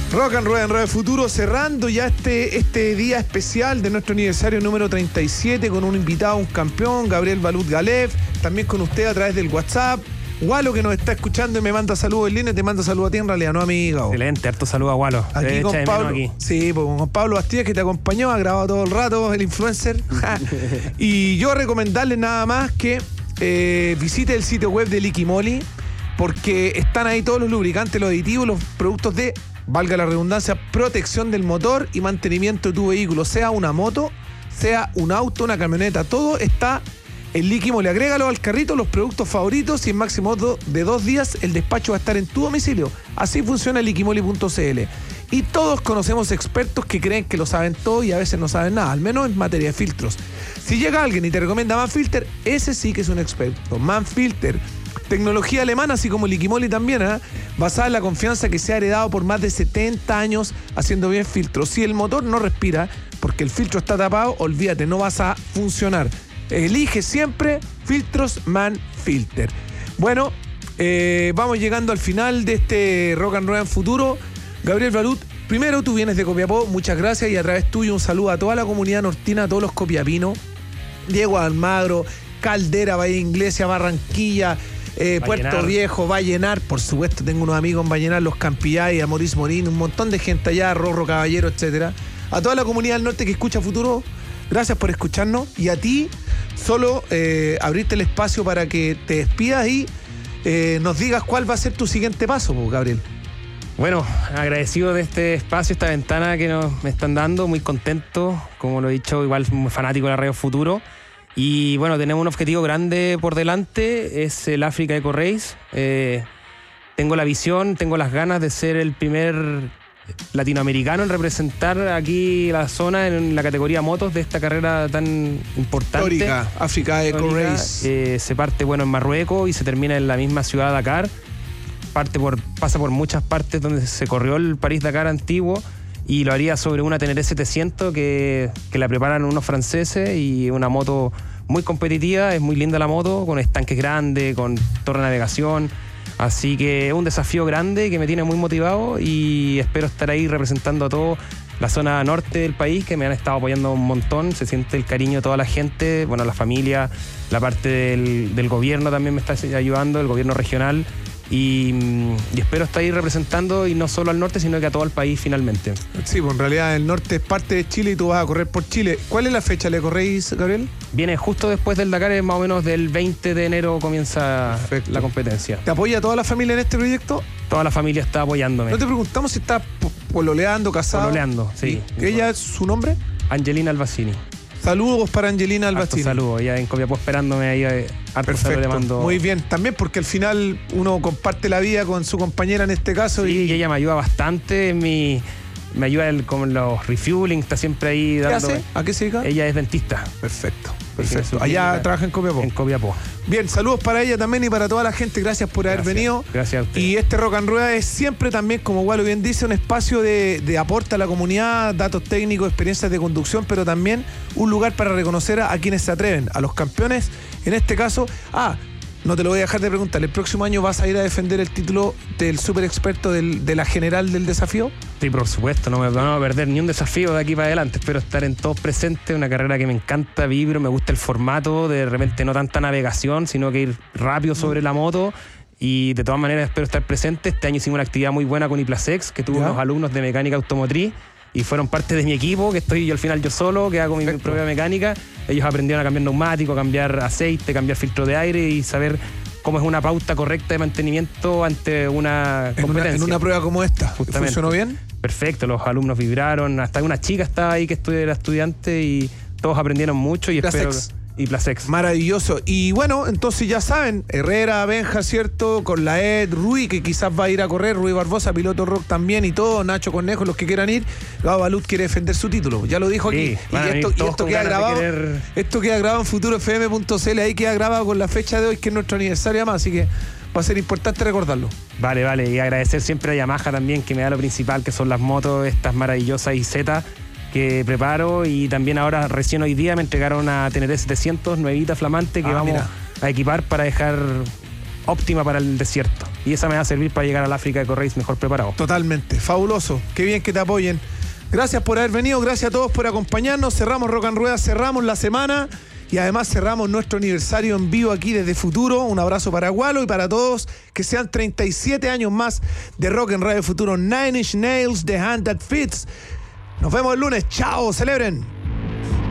Rock and Rueda en Radio Futuro, cerrando ya este día especial de nuestro aniversario número 37 con un invitado, un campeón, Gabriel Balut Galev, también con usted a través del WhatsApp. Walo, que nos está escuchando y me manda saludos en línea, te manda saludos a ti en realidad, no a mi hígado. Excelente, harto saludo a Walo. Aquí con Pablo. Aquí. Sí, pues con Pablo Bastías, que te acompañó, ha grabado todo el rato, el influencer. Y yo recomendarles nada más que visite el sitio web de Liqui Moly, porque están ahí todos los lubricantes, los aditivos, los productos de, valga la redundancia, protección del motor y mantenimiento de tu vehículo, sea una moto, sea un auto, una camioneta, todo está en Liqui Moly. Agrégalo al carrito, los productos favoritos, y en máximo de 2 días el despacho va a estar en tu domicilio. Así funciona liquimoli.cl. Y todos conocemos expertos que creen que lo saben todo y a veces no saben nada, al menos en materia de filtros. Si llega alguien y te recomienda Manfilter, ese sí que es un experto. Manfilter, tecnología alemana, así como Liqui Moly también, basada en la confianza que se ha heredado por más de 70 años haciendo bien filtros. Si el motor no respira porque el filtro está tapado, olvídate, no vas a funcionar. Elige siempre filtros Manfilter. Bueno, vamos llegando al final de este Rock and Roll en Futuro. Gabriel Balut, primero tú vienes de Copiapó, muchas gracias, y a través tuyo un saludo a toda la comunidad nortina, a todos los copiapinos, Diego Almagro, Caldera, Valle Inglesia, Barranquilla, Puerto Viejo, Vallenar, por supuesto tengo unos amigos en Vallenar, los Campillay, a Maurice Morín, un montón de gente allá, Rorro Caballero, etcétera. A toda la comunidad del norte que escucha Futuro, gracias por escucharnos, y a ti solo abrirte el espacio para que te despidas y nos digas cuál va a ser tu siguiente paso, Gabriel. Bueno, agradecido de este espacio, esta ventana que me están dando, muy contento, como lo he dicho, igual muy fanático de la Radio Futuro. Y bueno, tenemos un objetivo grande por delante, es el Africa Eco Race. Tengo la visión, tengo las ganas de ser el primer latinoamericano en representar aquí la zona en la categoría motos de esta carrera tan importante. Histórica, Africa Eco Race. Se parte en Marruecos y se termina en la misma ciudad de Dakar. Pasa por muchas partes donde se corrió el París-Dakar antiguo, y lo haría sobre una Teneré 700 que la preparan unos franceses, y una moto muy competitiva, es muy linda la moto, con estanques grandes, con torre de navegación. Así que es un desafío grande que me tiene muy motivado, y espero estar ahí representando a toda la zona norte del país, que me han estado apoyando un montón. Se siente el cariño de toda la gente, bueno, la familia, la parte del gobierno también me está ayudando, el gobierno regional. Y espero estar ahí representando, y no solo al norte, sino que a todo el país finalmente. Sí, pues en realidad el norte es parte de Chile y tú vas a correr por Chile. ¿Cuál es la fecha? ¿Le corréis, Gabriel? Viene justo después del Dakar, más o menos del 20 de enero comienza la competencia. ¿Te apoya toda la familia en este proyecto? Toda la familia está apoyándome. No te preguntamos si está pololeando, casado. Pololeando, sí. ¿Ella es su nombre? Angelina Albacini. Saludos para Angelina Albacini. Saludos, ella en Copiapó esperándome ahí. Perfecto, le mando. Muy bien, también porque al final uno comparte la vida con su compañera en este caso. Sí, y ella me ayuda bastante, me ayuda con los refueling, está siempre ahí dándome. ¿Qué hace? ¿A qué se dedica? Ella es dentista. Perfecto. Allá trabaja en Copiapó. En Copiapó. Bien, saludos para ella también y para toda la gente. Gracias por haber venido. Gracias a usted. Y este Rock and Rueda es siempre también, como Walo bien dice, un espacio de aporte a la comunidad, datos técnicos, experiencias de conducción, pero también un lugar para reconocer a quienes se atreven, a los campeones. En este caso, no te lo voy a dejar de preguntar, ¿el próximo año vas a ir a defender el título del super experto de la general del desafío? Sí, por supuesto, no me vamos a perder ni un desafío de aquí para adelante. Espero estar en todos presentes, una carrera que me encanta, vibro, me gusta el formato, de repente no tanta navegación, sino que ir rápido sobre la moto. Y de todas maneras espero estar presente. Este año hicimos una actividad muy buena con Iplasex, que tuvo unos alumnos de mecánica automotriz, y fueron parte de mi equipo, que estoy yo al final yo solo, que hago mi propia mecánica. Ellos aprendieron a cambiar neumático, cambiar aceite, cambiar filtro de aire y saber cómo es una pauta correcta de mantenimiento ante una competencia. En una prueba como esta. Justamente. ¿Funcionó bien? Perfecto, los alumnos vibraron, hasta una chica estaba ahí que era estudiante, y todos aprendieron mucho, y espero... Y Plasex. Maravilloso. Y bueno, entonces ya saben, Herrera, Benja, ¿cierto? Con la Ed, Rui, que quizás va a ir a correr, Rui Barbosa, piloto rock también, y todo, Nacho Cornejo, los que quieran ir. Gabo Balut quiere defender su título, ya lo dijo aquí. Sí, y esto queda grabado. Esto queda grabado en futurofm.cl, ahí queda grabado con la fecha de hoy, que es nuestro aniversario además, así que va a ser importante recordarlo. Vale, y agradecer siempre a Yamaha también, que me da lo principal, que son las motos, estas maravillosas IZ que preparo, y también ahora recién hoy día me entregaron una Teneré 700 nuevita, flamante, que vamos a equipar para dejar óptima para el desierto. y esa me va a servir para llegar al África Eco Race mejor preparado. Totalmente, fabuloso. Qué bien que te apoyen. Gracias por haber venido, gracias a todos por acompañarnos. Cerramos Rock and Rueda, cerramos la semana y además cerramos nuestro aniversario en vivo aquí desde Futuro. Un abrazo para Gualo y para todos, que sean 37 años más de Rock en Radio Futuro. Nine Inch Nails, The Hand That Fits. Nos vemos el lunes, chao, celebren.